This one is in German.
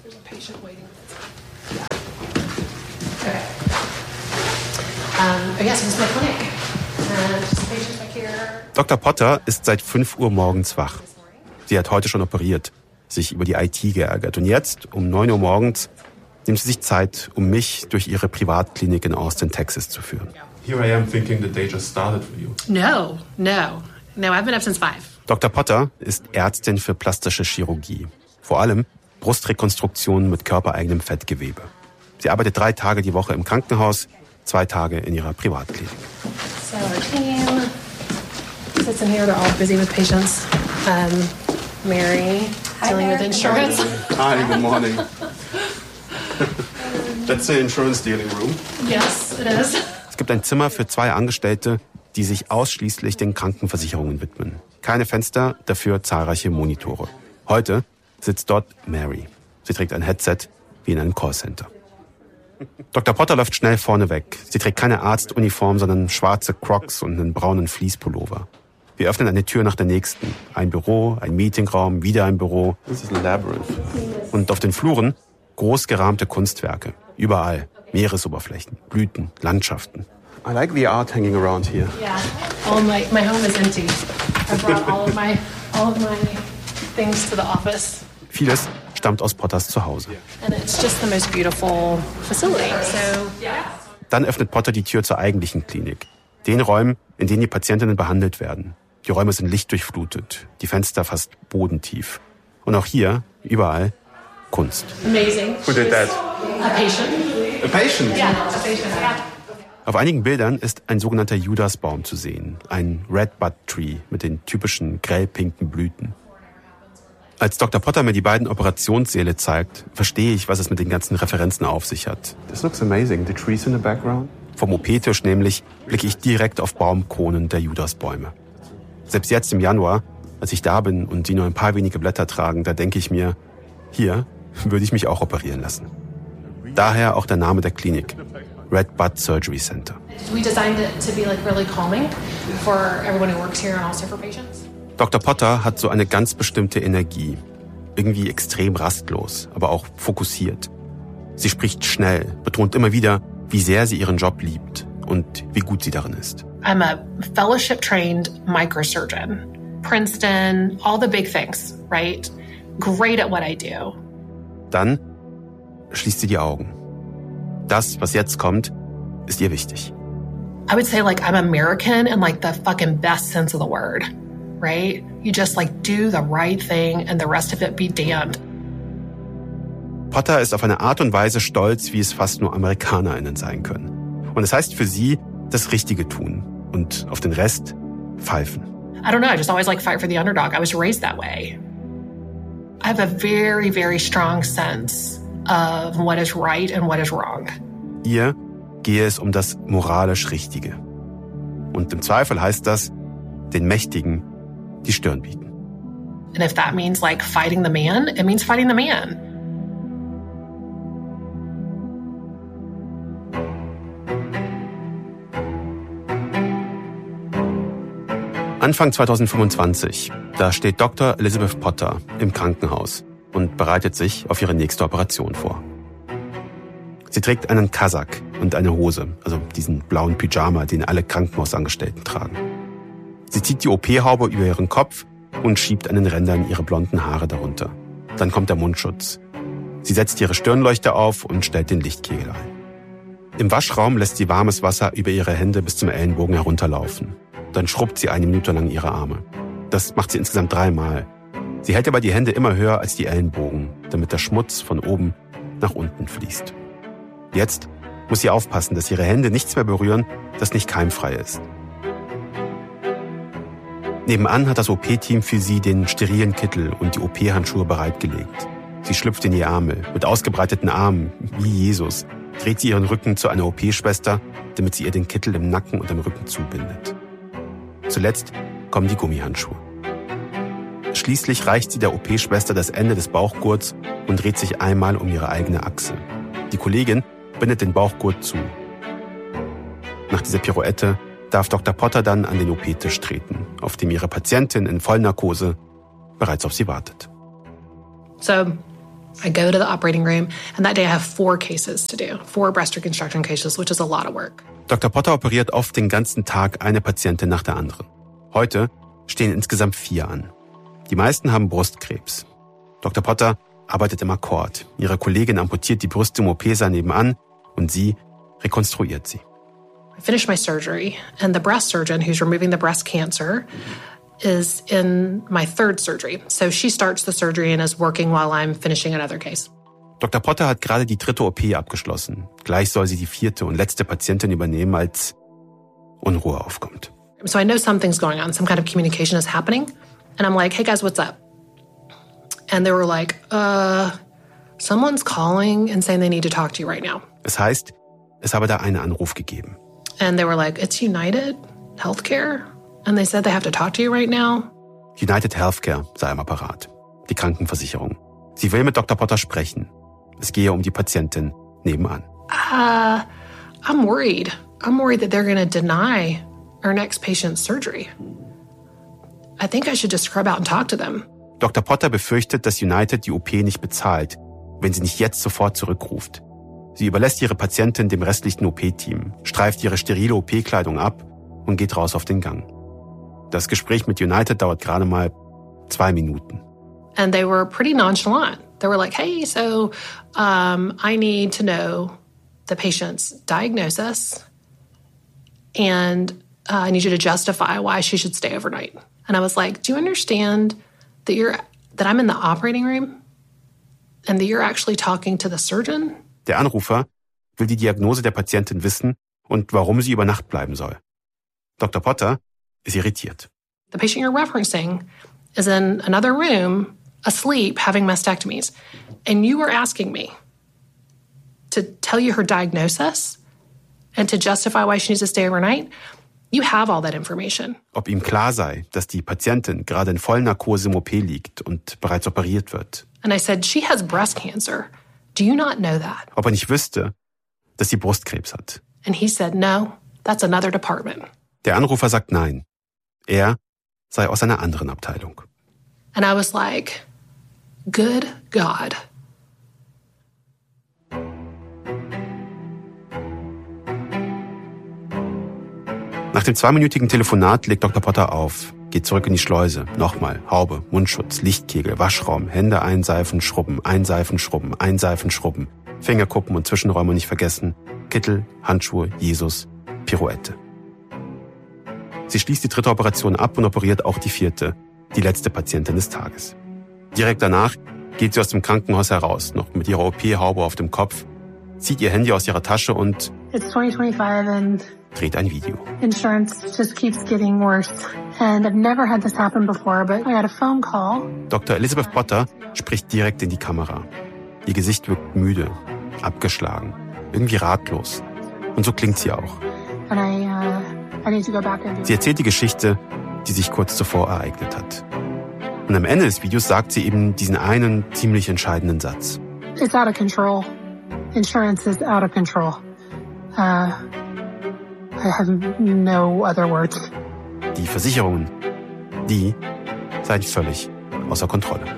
Dr. Potter ist seit 5 Uhr morgens wach. Sie hat heute schon operiert, sich über die IT geärgert. Und jetzt, um 9 Uhr morgens, nimmt sie sich Zeit, um mich durch ihre Privatklinik in Austin, Texas zu führen. Here I am thinking the day just started for you. No, I've been up since 5. Dr. Potter ist Ärztin für plastische Chirurgie. Vor allem Brustrekonstruktionen mit körpereigenem Fettgewebe. Sie arbeitet 3 Tage die Woche im Krankenhaus, 2 Tage in ihrer Privatklinik. So our team sits in here. They're all busy with patients. Mary, dealing with insurance. Hi, good morning. That's the insurance dealing room. Yes, it is. Es gibt ein Zimmer für 2 Angestellte, die sich ausschließlich den Krankenversicherungen widmen. Keine Fenster, dafür zahlreiche Monitore. Heute sitzt dort Mary. Sie trägt ein Headset wie in einem Callcenter. Dr. Potter läuft schnell vorne weg. Sie trägt keine Arztuniform, sondern schwarze Crocs und einen braunen Fleece-Pullover. Wir öffnen eine Tür nach der nächsten. Ein Büro, ein Meetingraum, wieder ein Büro. This is a labyrinth. Und auf den Fluren groß gerahmte Kunstwerke. Überall Meeresoberflächen, Blüten, Landschaften. I like the art hanging around here. Yeah. My home is empty. I brought all of my things to the office. Vieles stammt aus Potters Zuhause. And it's just the most beautiful facility. So, Dann öffnet Potter die Tür zur eigentlichen Klinik. Den Räumen, in denen die Patientinnen behandelt werden. Die Räume sind lichtdurchflutet, die Fenster fast bodentief. Und auch hier, überall, Kunst. amazing. Who did that? A patient. A patient? Yeah, a patient. Yeah. Auf einigen Bildern ist ein sogenannter Judasbaum zu sehen. Ein Redbud Tree mit den typischen grellpinken Blüten. Als Dr. Potter mir die beiden Operationssäle zeigt, verstehe ich, was es mit den ganzen Referenzen auf sich hat. This looks amazing. The trees in the background. Vom OP-Tisch nämlich blicke ich direkt auf Baumkronen der Judasbäume. Selbst jetzt im Januar, als ich da bin und die nur ein paar wenige Blätter tragen, da denke ich mir, hier würde ich mich auch operieren lassen. Daher auch der Name der Klinik, Redbud Surgery Center. We designed it to be really calming for everyone who works here and also for patients. Dr. Potter hat so eine ganz bestimmte Energie. Irgendwie extrem rastlos, aber auch fokussiert. Sie spricht schnell, betont immer wieder, wie sehr sie ihren Job liebt und wie gut sie darin ist. I'm a fellowship-trained microsurgeon. Princeton, all the big things, right? Great at what I do. Dann schließt sie die Augen. Das, was jetzt kommt, ist ihr wichtig. I would say I'm American in the fucking best sense of the word, right? You just do the right thing and the rest of it be damned. Potter ist auf eine Art und Weise stolz, wie es fast nur AmerikanerInnen sein können. Und es heißt für sie, das Richtige tun und auf den Rest pfeifen. I don't know, I just always fight for the underdog. I was raised that way. I have a very, very strong sense of what is right and what is wrong. Ihr gehe es um das moralisch Richtige. Und im Zweifel heißt das, den Mächtigen die Stirn bieten. And if that means fighting the man, it means fighting the man. Anfang 2025, da steht Dr. Elizabeth Potter im Krankenhaus und bereitet sich auf ihre nächste Operation vor. Sie trägt einen Kasak und eine Hose, also diesen blauen Pyjama, den alle Krankenhausangestellten tragen. Sie zieht die OP-Haube über ihren Kopf und schiebt an den Rändern ihre blonden Haare darunter. Dann kommt der Mundschutz. Sie setzt ihre Stirnleuchte auf und stellt den Lichtkegel ein. Im Waschraum lässt sie warmes Wasser über ihre Hände bis zum Ellenbogen herunterlaufen. Dann schrubbt sie 1 Minute lang ihre Arme. Das macht sie insgesamt 3 Mal. Sie hält aber die Hände immer höher als die Ellenbogen, damit der Schmutz von oben nach unten fließt. Jetzt muss sie aufpassen, dass ihre Hände nichts mehr berühren, das nicht keimfrei ist. Nebenan hat das OP-Team für sie den sterilen Kittel und die OP-Handschuhe bereitgelegt. Sie schlüpft in die Ärmel, mit ausgebreiteten Armen, wie Jesus, dreht sie ihren Rücken zu einer OP-Schwester, damit sie ihr den Kittel im Nacken und am Rücken zubindet. Zuletzt kommen die Gummihandschuhe. Schließlich reicht sie der OP-Schwester das Ende des Bauchgurts und dreht sich einmal um ihre eigene Achse. Die Kollegin bindet den Bauchgurt zu. Nach dieser Pirouette darf Dr. Potter dann an den OP-Tisch treten, auf dem ihre Patientin in Vollnarkose bereits auf sie wartet. So I go to the operating room, and that day I have 4 cases to do, 4 breast reconstruction cases, which is a lot of work. Dr. Potter operiert oft den ganzen Tag eine Patientin nach der anderen. Heute stehen insgesamt 4 an. Die meisten haben Brustkrebs. Dr. Potter arbeitet im Akkord. Ihre Kollegin amputiert die Brüste im OP-Saal nebenan und sie rekonstruiert sie. I finished my surgery, and the breast surgeon who's removing the breast cancer is in my 3rd surgery. So she starts the surgery and is working while I'm finishing another case. Dr. Potter hat gerade die 3. OP abgeschlossen. Gleich soll sie die 4. und letzte Patientin übernehmen, als Unruhe aufkommt. So I know something's going on, some kind of communication is happening. And I'm like, hey guys, what's up? And they were like, someone's calling and saying they need to talk to you right now. Es heißt, es habe da einen Anruf gegeben. And they were like, it's United Healthcare? And they said they have to talk to you right now. United Healthcare sei am Apparat. Die Krankenversicherung. Sie will mit Dr. Potter sprechen. Es gehe um die Patientin nebenan. I'm worried. I'm worried that they're going to deny our next patient's surgery. I think I should just scrub out and talk to them. Dr. Potter befürchtet, dass United die OP nicht bezahlt, wenn sie nicht jetzt sofort zurückruft. Sie überlässt ihre Patientin dem restlichen OP-Team, streift ihre sterile OP-Kleidung ab und geht raus auf den Gang. Das Gespräch mit United dauert gerade mal 2 Minuten. And they were pretty nonchalant. They were like, hey, so I need to know the patient's diagnosis and I need you to justify why she should stay overnight. And I was like, do you understand that I'm in the operating room and that you're actually talking to the surgeon? Der Anrufer will die Diagnose der Patientin wissen und warum sie über Nacht bleiben soll. Dr. Potter ist irritiert. The patient you're referencing is in another room, asleep, having mastectomies. And you were asking me to tell you her diagnosis and to justify why she needs to stay overnight? You have all that information. Ob ihm klar sei, dass die Patientin gerade in Vollnarkose im OP liegt und bereits operiert wird. And I said, she has breast cancer. Do you not know that? Ob er nicht wüsste, dass sie Brustkrebs hat. And he said, no, that's another department. Der Anrufer sagt nein. Er sei aus einer anderen Abteilung. And I was like, good God. Nach dem 2-minütigen Telefonat legt Dr. Potter auf, geht zurück in die Schleuse. Nochmal, Haube, Mundschutz, Lichtkegel, Waschraum, Hände einseifen, schrubben, einseifen, schrubben, einseifen, schrubben. Fingerkuppen und Zwischenräume nicht vergessen. Kittel, Handschuhe, Jesus, Pirouette. Sie schließt die 3. Operation ab und operiert auch die 4., die letzte Patientin des Tages. Direkt danach geht sie aus dem Krankenhaus heraus, noch mit ihrer OP-Haube auf dem Kopf, zieht ihr Handy aus ihrer Tasche und It's 2025 and dreht ein Video. insurance just keeps getting worse. And I've never had this happen before, but I got a phone call. Dr. Elizabeth Potter spricht direkt in die Kamera. Ihr Gesicht wirkt müde, abgeschlagen, irgendwie ratlos. Und so klingt sie auch. And I need to go back and do Sie erzählt die Geschichte, die sich kurz zuvor ereignet hat. Und am Ende des Videos sagt sie eben diesen einen ziemlich entscheidenden Satz. It's out of control. Insurance is out of control. I have no other words. Die Versicherungen, die seien völlig außer Kontrolle.